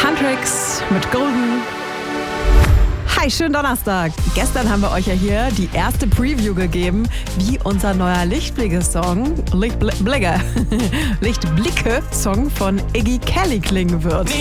Huntrix mit Golden. Hi, schönen Donnerstag. Gestern haben wir euch ja hier die erste Preview gegeben, wie unser neuer Lichtblicke-Song von Iggy Kelly klingen wird.